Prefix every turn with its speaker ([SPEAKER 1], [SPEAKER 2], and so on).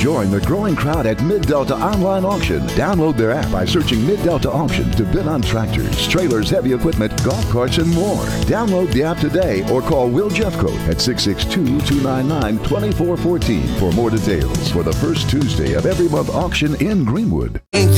[SPEAKER 1] Join the growing crowd at Mid-Delta Online Auction. Download their app by searching Mid-Delta Auction to bid on tractors, trailers, heavy equipment, golf carts, and more. Download the app today or call Will Jeffcoat at 662-299-2414 for more details for the first Tuesday of every month auction in Greenwood.